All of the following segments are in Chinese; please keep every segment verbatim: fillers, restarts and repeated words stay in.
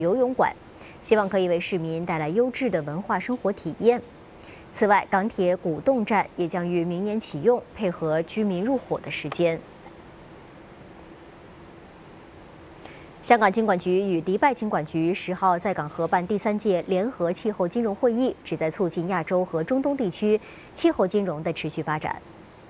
游泳馆，希望可以为市民带来优质的文化生活体验。此外，港铁古洞站也将于明年启用，配合居民入伙的时间。香港金管局与迪拜金管局十号在港合办第三届联合气候金融会议，旨在促进亚洲和中东地区气候金融的持续发展。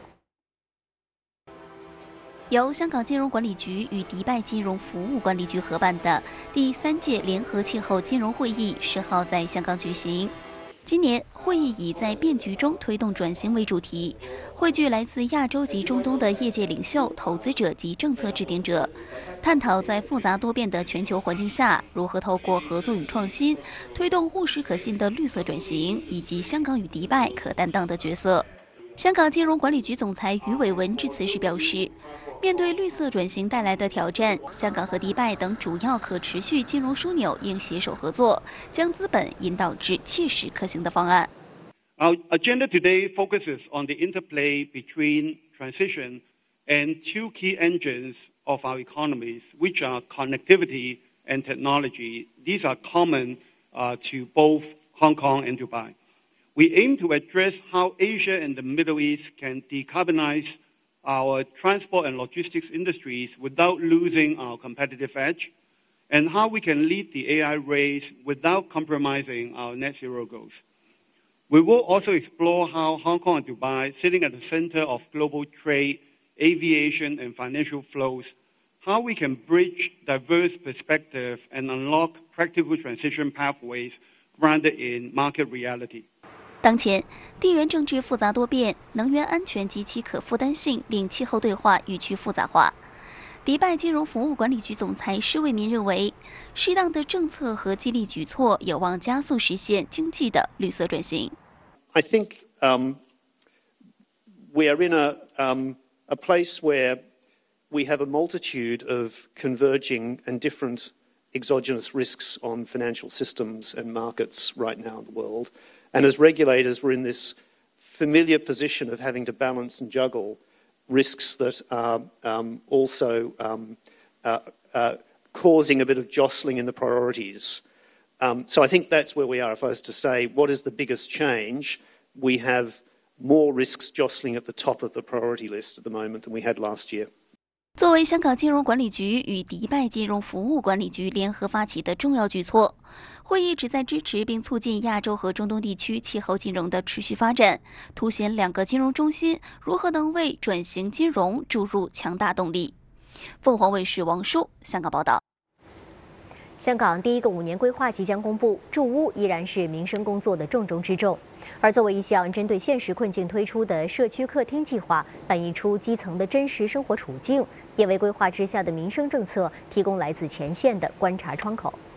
由香港金融管理局与迪拜金融服务管理局合办的第三届联合气候金融会议十号在香港举行。今年会议以在变局中推动转型为主题，汇聚来自亚洲及中东的业界领袖、投资者及政策制定者，探讨在复杂多变的全球环境下，如何透过合作与创新，推动务实可信的绿色转型，以及香港与迪拜可担当的角色。香港金融管理局总裁余伟文致辞时表示，面对绿色转型带来的挑战，香港和迪拜等主要可持续金融枢纽应携手合作，将资本引导至切实可行的方案。 Our agenda today focuses on the interplay between transition and two key engines of our economies, which are connectivity and technology. These are common uh, to both Hong Kong and Dubai. We aim to address how Asia and the Middle East can decarbonize our transport and logistics industries without losing our competitive edge, and how we can lead the A I race without compromising our net zero goals. We will also explore how Hong Kong and Dubai, sitting at the center of global trade, aviation, and financial flows, how we can bridge diverse perspectives and unlock practical transition pathways grounded in market reality. 当前，地缘政治复杂多变，能源安全及其可负担性令气候对话愈趋复杂化。迪拜金融服务管理局总裁施卫民认为，适当的政策和激励举措有望加速实现经济的绿色转型。 I think um, we are in a, um, a place where we have a multitude of converging and different exogenous risks on financial systems and markets right now in the world. And as regulators, we're in this familiar position of having to balance and juggle risks that are um, also um, uh, uh, causing a bit of jostling in the priorities. Um, so I think that's where we are. If I was to say, what is the biggest change? We have more risks jostling at the top of the priority list at the moment than we had last year. 作为香港金融管理局与迪拜金融服务管理局联合发起的重要举措，会议旨在支持并促进亚洲和中东地区气候金融的持续发展，凸显两个金融中心如何能为转型金融注入强大动力。凤凰卫视王舒香港报道。 香港第一个五年规划即将公布，住屋依然是民生工作的重中之重。而作为一项针对现实困境推出的社区客厅计划，反映出基层的真实生活处境，也为规划之下的民生政策提供来自前线的观察窗口。